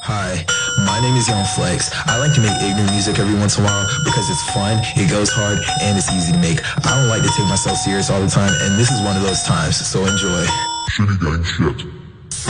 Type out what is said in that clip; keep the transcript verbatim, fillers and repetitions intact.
Hi, my name is Young Flex. I like to make ignorant music every once in a while because it's fun, it goes hard, and it's easy to make. I don't like to take myself serious all the time, and this is one of those times, so enjoy. Shitty gang shit.